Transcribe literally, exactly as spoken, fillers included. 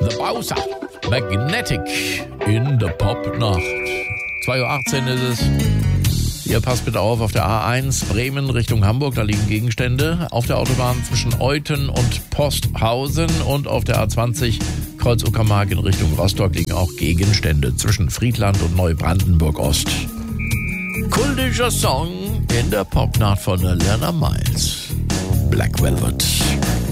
The Bowser. Magnetic in der Popnacht. zwei Uhr achtzehn ist es. Ihr passt bitte auf, auf der A eins Bremen Richtung Hamburg, da liegen Gegenstände. Auf der Autobahn zwischen Euthen und Posthausen und auf der A zwanzig Kreuz Uckermark in Richtung Rostock liegen auch Gegenstände zwischen Friedland und Neubrandenburg-Ost. Kultischer Song in der Popnacht von Alana Miles. Black Velvet.